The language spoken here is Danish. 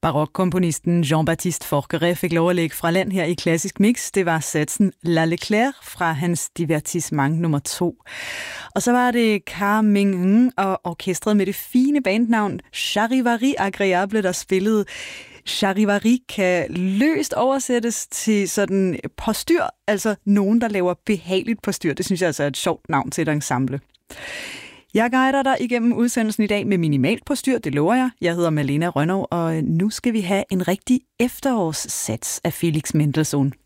Barokkomponisten Jean-Baptiste Forqueray fik lov at lægge fra land her i Klassisk Mix. Det var satsen La Leclerc fra hans divertissement nummer 2. Og så var det Carmen og orkestret med det fine bandnavn Charivari Agréable, der spillede. Charivari kan løst oversættes til sådan postyr, altså nogen, der laver behageligt postyr. Det synes jeg altså er et sjovt navn til et ensemble. Jeg guider dig igennem udsendelsen i dag med minimalt postyr, det lover jeg. Jeg hedder Malena Rønnow, og nu skal vi have en rigtig efterårssats af Felix Mendelssohn.